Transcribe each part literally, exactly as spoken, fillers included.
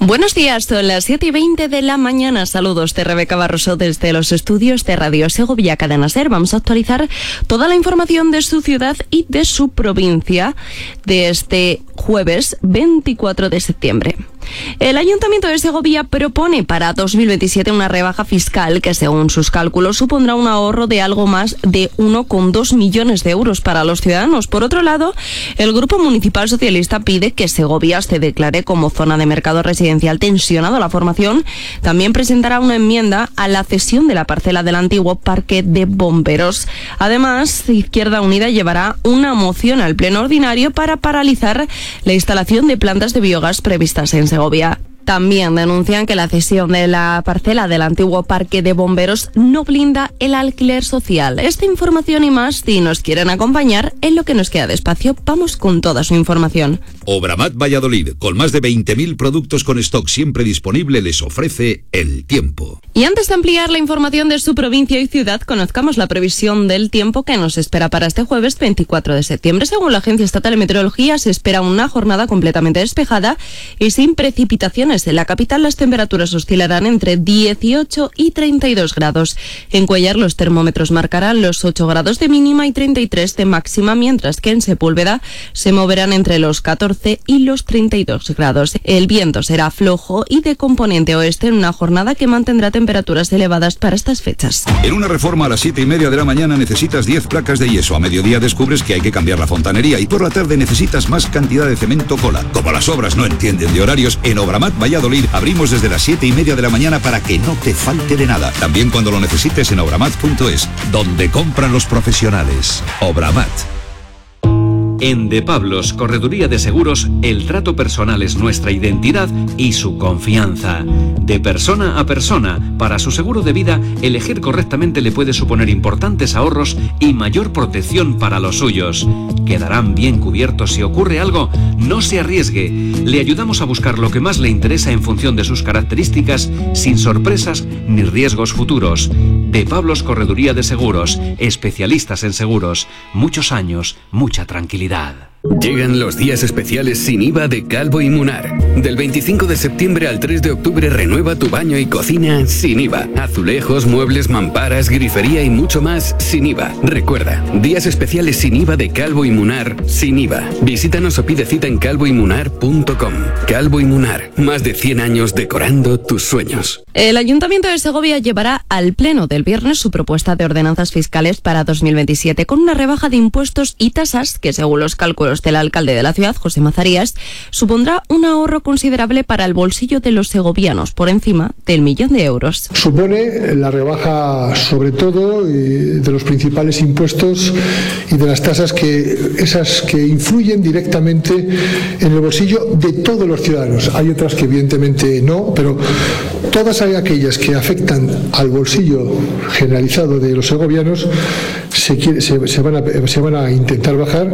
Buenos días, son las siete y veinte de la mañana. Saludos de Rebeca Barroso desde los estudios de Radio Segovia Cadena Ser. Vamos a actualizar toda la información de su ciudad y de su provincia de este jueves veinticuatro de septiembre. El Ayuntamiento de Segovia propone para dos mil veintisiete una rebaja fiscal que, según sus cálculos, supondrá un ahorro de algo más de uno coma dos millones de euros para los ciudadanos. Por otro lado, el Grupo Municipal Socialista pide que Segovia se declare como zona de mercado residencial tensionado a la formación. También presentará una enmienda a la cesión de la parcela del antiguo Parque de Bomberos. Además, Izquierda Unida llevará una moción al Pleno Ordinario para paralizar la instalación de plantas de biogás previstas en Segovia. También denuncian que la cesión de la parcela del antiguo Parque de Bomberos no blinda el alquiler social. Esta información y más, si nos quieren acompañar en lo que nos queda de espacio, vamos con toda su información. Obramat Valladolid, con más de veinte mil productos con stock siempre disponible, les ofrece el tiempo. Y antes de ampliar la información de su provincia y ciudad, conozcamos la previsión del tiempo que nos espera para este jueves veinticuatro de septiembre. Según la Agencia Estatal de Meteorología, se espera una jornada completamente despejada y sin precipitaciones. En la capital las temperaturas oscilarán entre dieciocho y treinta y dos grados. En Cuéllar los termómetros marcarán los ocho grados de mínima y treinta y tres de máxima, mientras que en Sepúlveda se moverán entre los catorce y los treinta y dos grados. El viento será flojo y de componente oeste en una jornada que mantendrá temperaturas elevadas para estas fechas. En una reforma a las siete y media de la mañana necesitas diez placas de yeso. A mediodía descubres que hay que cambiar la fontanería y por la tarde necesitas más cantidad de cemento cola. Como las obras no entienden de horarios, en Obramat Valladolid abrimos desde las siete y media de la mañana para que no te falte de nada. También cuando lo necesites en obramat punto es, donde compran los profesionales. Obramat. En De Pablos, Correduría de Seguros, el trato personal es nuestra identidad y su confianza. De persona a persona, para su seguro de vida, elegir correctamente le puede suponer importantes ahorros y mayor protección para los suyos. Quedarán bien cubiertos si ocurre algo. No se arriesgue. Le ayudamos a buscar lo que más le interesa en función de sus características, sin sorpresas ni riesgos futuros. De Pablos, Correduría de Seguros, especialistas en seguros. Muchos años, mucha tranquilidad. Llegan los días especiales sin I V A de Calvo y Munar. Del veinticinco de septiembre al tres de octubre renueva tu baño y cocina sin I V A. Azulejos, muebles, mamparas, grifería y mucho más sin I V A. Recuerda, días especiales sin I V A de Calvo y Munar sin I V A. Visítanos o pide cita en calvo y munar punto com. Calvo y Munar, más de cien años decorando tus sueños. El Ayuntamiento de Segovia llevará al Pleno del viernes su propuesta de ordenanzas fiscales para dos mil veintisiete con una rebaja de impuestos y tasas que, según los cálculos del alcalde de la ciudad, José Mazarías, supondrá un ahorro considerable para el bolsillo de los segovianos, por encima del millón de euros. Supone la rebaja, sobre todo, de los principales impuestos y de las tasas que esas que influyen directamente en el bolsillo de todos los ciudadanos. Hay otras que evidentemente no, pero todas aquellas que afectan al bolsillo generalizado de los segovianos se, quiere, se, se, van a, se van a intentar bajar.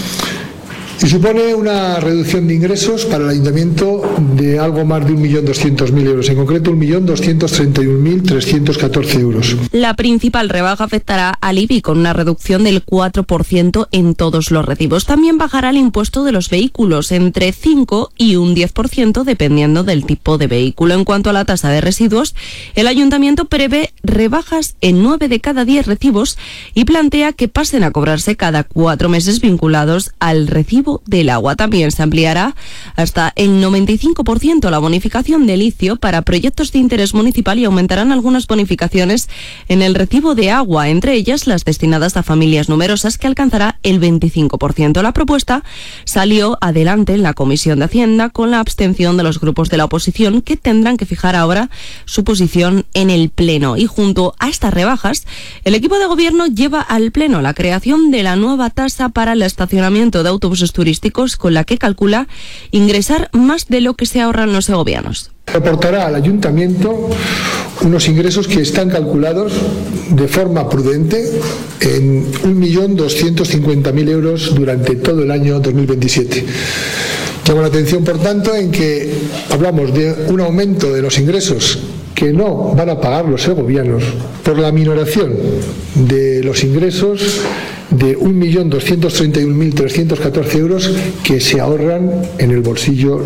Y supone una reducción de ingresos para el Ayuntamiento de algo más de un millón doscientos mil euros, en concreto un millón doscientos treinta y un mil trescientos catorce euros. La principal rebaja afectará al I B I con una reducción del cuatro por ciento en todos los recibos. También bajará el impuesto de los vehículos entre cinco y un diez por ciento dependiendo del tipo de vehículo. En cuanto a la tasa de residuos, el Ayuntamiento prevé rebajas en nueve de cada diez recibos y plantea que pasen a cobrarse cada cuatro meses vinculados al recibo del agua. También se ampliará hasta el noventa y cinco por ciento la bonificación del litio para proyectos de interés municipal y aumentarán algunas bonificaciones en el recibo de agua, entre ellas las destinadas a familias numerosas, que alcanzará el veinticinco por ciento. La propuesta salió adelante en la Comisión de Hacienda con la abstención de los grupos de la oposición, que tendrán que fijar ahora su posición en el Pleno. Y junto a estas rebajas, el equipo de gobierno lleva al Pleno la creación de la nueva tasa para el estacionamiento de autobuses turísticos, con la que calcula ingresar más de lo que se ahorran los segovianos. Aportará al Ayuntamiento unos ingresos que están calculados de forma prudente en un millón doscientos cincuenta mil euros durante todo el año dos mil veintisiete. Llamo la atención, por tanto, en que hablamos de un aumento de los ingresos que no van a pagar los segovianos por la minoración de los ingresos de un millón doscientos treinta y un mil trescientos catorce euros que se ahorran en el bolsillo